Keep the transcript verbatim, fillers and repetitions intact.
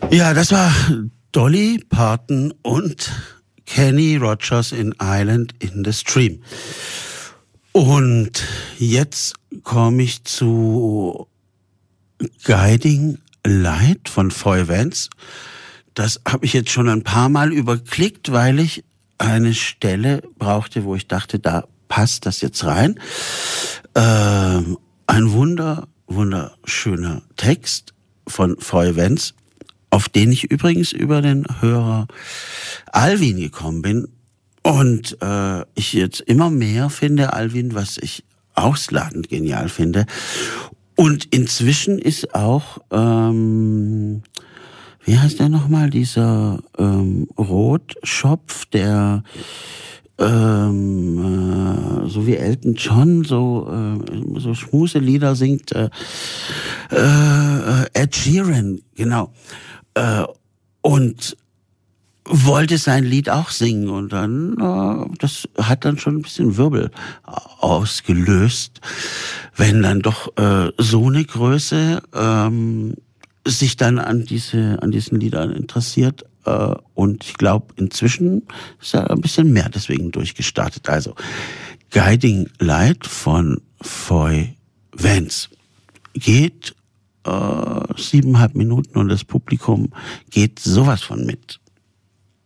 Ja, das war Dolly Parton und Kenny Rogers in Island in the Stream. Und jetzt komme ich zu Guiding Light von Foy Vance. Das habe ich jetzt schon ein paar Mal überklickt, weil ich eine Stelle brauchte, wo ich dachte, da passt das jetzt rein. Ähm, ein wunder, wunderschöner Text von Foy Vance, auf den ich übrigens über den Hörer Alvin gekommen bin. Und äh, ich jetzt immer mehr finde, Alvin, was ich ausladend genial finde. Und inzwischen ist auch, ähm, wie heißt der nochmal, dieser ähm, Rotschopf, der ähm, äh, so wie Elton John so äh, so Schmuselieder singt, äh, äh, Ed Sheeran, genau. Äh, und wollte sein Lied auch singen und dann, äh, das hat dann schon ein bisschen Wirbel ausgelöst, wenn dann doch äh, so eine Größe ähm, sich dann an diese an diesen Liedern interessiert, äh, und ich glaube inzwischen ist er ein bisschen mehr deswegen durchgestartet. Also Guiding Light von Foy Vance geht äh, siebeneinhalb Minuten und das Publikum geht sowas von mit.